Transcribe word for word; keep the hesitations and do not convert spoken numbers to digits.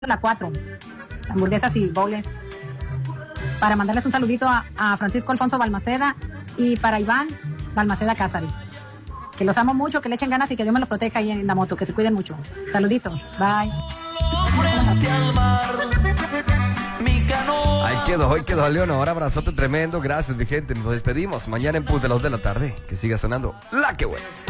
la cuatro. Hamburguesas y bowls. Para mandarles un saludito a, a Francisco Alfonso Balmaceda y para Iván Balmaceda Cázares. Que los amo mucho, que le echen ganas y que Dios me los proteja ahí en la moto, que se cuiden mucho. Saluditos, bye. Ahí quedó, hoy quedó León. Ahora abrazote tremendo, gracias mi gente. Nos despedimos mañana en punto de las dos de la tarde. Que siga sonando La Que Buena.